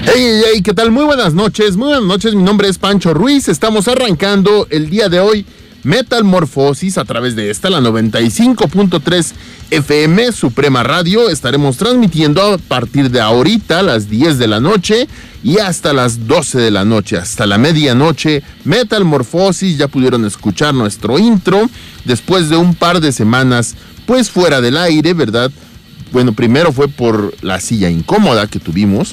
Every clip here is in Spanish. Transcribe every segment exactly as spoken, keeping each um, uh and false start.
Hey, hey, hey, ¿qué tal? Muy buenas noches, muy buenas noches, mi nombre es Pancho Ruiz, estamos arrancando el día de hoy Metalmorfosis a través de esta, la noventa y cinco punto tres F M, Suprema Radio. Estaremos transmitiendo a partir de ahorita, a las diez de la noche y hasta las doce de la noche, hasta la medianoche, Metalmorfosis. Ya pudieron escuchar nuestro intro después de un par de semanas, pues fuera del aire, ¿verdad? Bueno, primero fue por la silla incómoda que tuvimos.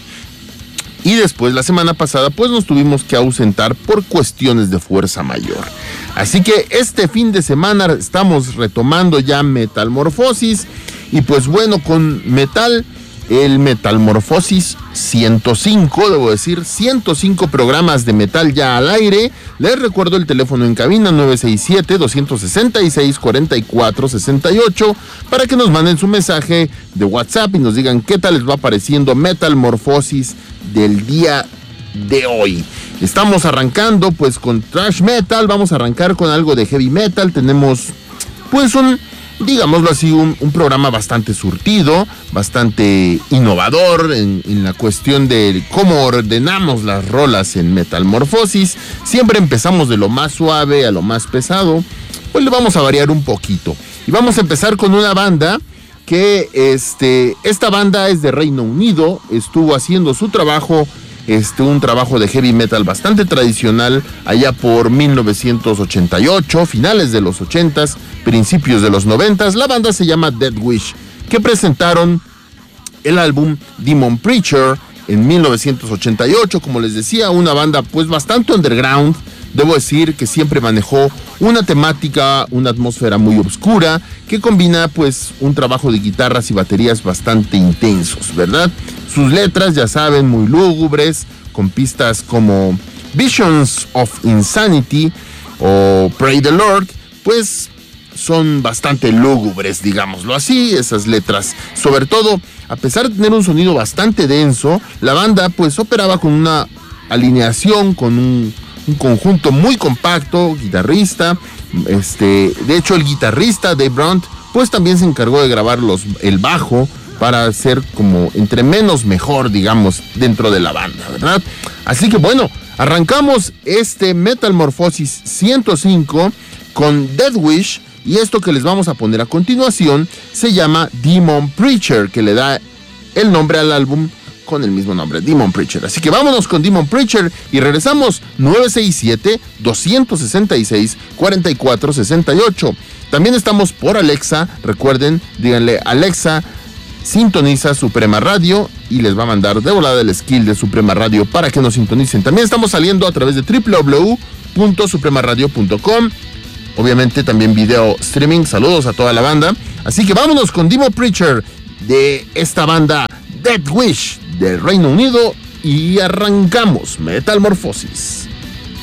Y después, la semana pasada, pues nos tuvimos que ausentar por cuestiones de fuerza mayor. Así que este fin de semana estamos retomando ya Metalmorfosis. Y pues bueno, con Metal, el Metalmorfosis ciento cinco, debo decir, ciento cinco programas de Metal ya al aire. Les recuerdo el teléfono en cabina nueve seis siete, dos seis seis, cuatro cuatro seis ocho para que nos manden su mensaje de WhatsApp y nos digan qué tal les va pareciendo Metalmorfosis del día de hoy. Estamos arrancando pues con thrash metal, vamos a arrancar con algo de heavy metal. Tenemos pues un, digámoslo así, un, un programa bastante surtido, bastante innovador en, en la cuestión de cómo ordenamos las rolas en Metalmorfosis. Siempre empezamos de lo más suave a lo más pesado, pues le vamos a variar un poquito. Y vamos a empezar con una banda que este, esta banda es de Reino Unido, estuvo haciendo su trabajo, este, un trabajo de heavy metal bastante tradicional allá por mil novecientos ochenta y ocho, finales de los ochentas, principios de los noventas. La banda se llama Death Wish, que presentaron el álbum Demon Preacher en mil novecientos ochenta y ocho, como les decía, una banda pues bastante underground. Debo decir que siempre manejó una temática, una atmósfera muy oscura, que combina pues un trabajo de guitarras y baterías bastante intensos, ¿verdad? Sus letras, ya saben, muy lúgubres, con pistas como Visions of Insanity o Pray the Lord, pues son bastante lúgubres, digámoslo así, esas letras. Sobre todo, a pesar de tener un sonido bastante denso, la banda pues operaba con una alineación, con un un conjunto muy compacto, guitarrista, este, de hecho el guitarrista Dave Brunt, pues también se encargó de grabar los, el bajo para ser como entre menos mejor, digamos, dentro de la banda, ¿verdad? Así que bueno, arrancamos este Metalmorfosis ciento cinco con Death Wish, y esto que les vamos a poner a continuación se llama Demon Preacher, que le da el nombre al álbum con el mismo nombre, Demon Preacher. Así que vámonos con Demon Preacher y regresamos nueve seis siete, dos seis seis, cuatro cuatro seis ocho. También estamos por Alexa, recuerden, díganle Alexa, sintoniza Suprema Radio y les va a mandar de volada el skill de Suprema Radio para que nos sintonicen. También estamos saliendo a través de doble u doble u doble u punto suprema radio punto com. Obviamente también video streaming. Saludos a toda la banda. Así que vámonos con Demon Preacher de esta banda Death Wish del Reino Unido y arrancamos Metalmorfosis.